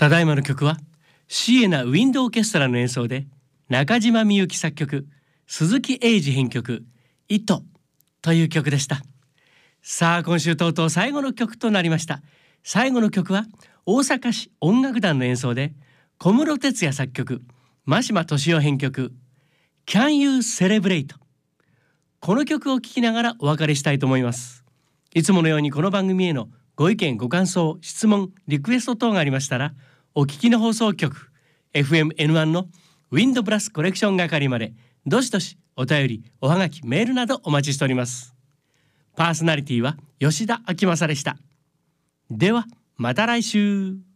ただいまの曲はシエナウィンドオーケストラの演奏で中島みゆき作曲、鈴木英二編曲、糸という曲でした。さあ今週とうとう最後の曲となりました。最後の曲は大阪市音楽団の演奏で小室哲哉作曲、真島俊夫編曲、Can You Celebrate。 この曲を聴きながらお別れしたいと思います。いつものようにこの番組へのご意見ご感想質問リクエスト等がありましたら、お聞きの放送局 FMN1 のウィンドブラスコレクション係までどしどしお便りおはがきメールなどお待ちしております。パーソナリティは吉田明正でした。ではまた来週。